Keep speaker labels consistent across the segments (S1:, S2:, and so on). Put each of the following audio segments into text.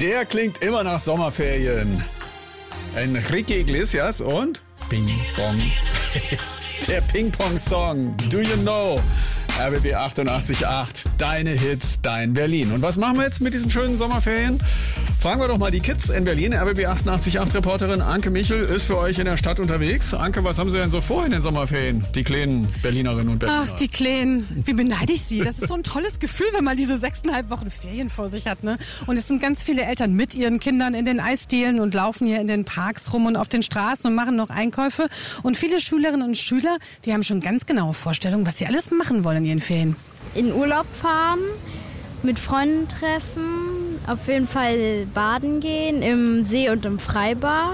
S1: Der klingt immer nach Sommerferien. Enrique Iglesias und Ping Pong. Der Ping-Pong-Song, Do You Know? RBB 88.8, deine Hits, dein Berlin. Und was machen wir jetzt mit diesen schönen Sommerferien? Fragen wir doch mal die Kids in Berlin. RBB 88.8 Reporterin Anke Michel ist für euch in der Stadt unterwegs. Anke, was haben Sie denn so vor in den Sommerferien? Die kleinen Berlinerinnen und Berliner.
S2: Ach, die Kleinen. Wie beneide ich sie? Das ist so ein tolles Gefühl, wenn man diese 6,5 Wochen Ferien vor sich hat, ne? Und es sind ganz viele Eltern mit ihren Kindern in den Eisdielen und laufen hier in den Parks rum und auf den Straßen und machen noch Einkäufe. Und viele Schülerinnen und Schüler, die haben schon ganz genaue Vorstellungen, was sie alles machen wollen in ihren Ferien.
S3: In Urlaub fahren, mit Freunden treffen, auf jeden Fall baden gehen im See und im Freibad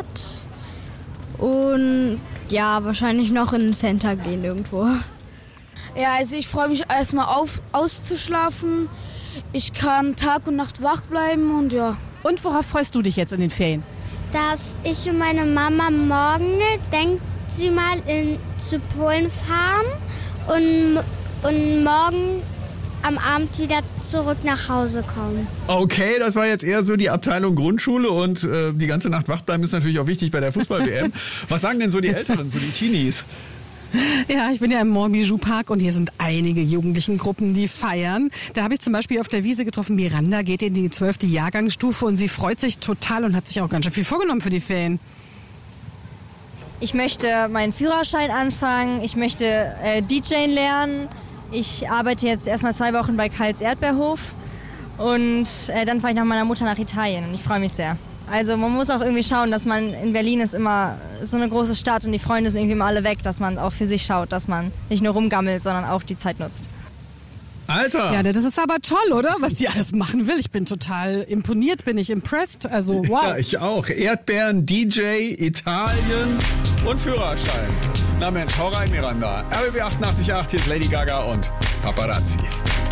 S3: und ja, wahrscheinlich noch in ein Center gehen irgendwo.
S4: Ja, also ich freue mich erstmal auszuschlafen. Ich kann Tag und Nacht wach bleiben und ja.
S2: Und worauf freust du dich jetzt in den Ferien?
S5: Dass ich und meine Mama morgen, denkt sie mal, zu Polen fahren und morgen am Abend wieder zurück nach Hause kommen.
S1: Okay, das war jetzt eher so die Abteilung Grundschule und die ganze Nacht wach bleiben ist natürlich auch wichtig bei der Fußball-WM. Was sagen denn so die Älteren, so die Teenies?
S2: Ja, ich bin ja im Montbijou-Park und hier sind einige Jugendlichen-Gruppen, die feiern. Da habe ich zum Beispiel auf der Wiese getroffen, Miranda geht in die 12. Jahrgangsstufe und sie freut sich total und hat sich auch ganz schön viel vorgenommen für die Ferien.
S6: Ich möchte meinen Führerschein anfangen, ich möchte DJen lernen. Ich arbeite jetzt erstmal 2 Wochen bei Karls Erdbeerhof und dann fahre ich nach meiner Mutter nach Italien und ich freue mich sehr. Also man muss auch irgendwie schauen, dass man in Berlin ist immer so eine große Stadt und die Freunde sind irgendwie immer alle weg, dass man auch für sich schaut, dass man nicht nur rumgammelt, sondern auch die Zeit nutzt.
S1: Alter!
S2: Ja, das ist aber toll, oder? Was die alles machen will. Ich bin total imponiert, bin ich impressed. Also wow.
S1: Ja, ich auch. Erdbeeren, DJ, Italien und Führerschein. Na Mensch, hau rein, Miranda. RBB 88.8, hier ist Lady Gaga und Paparazzi.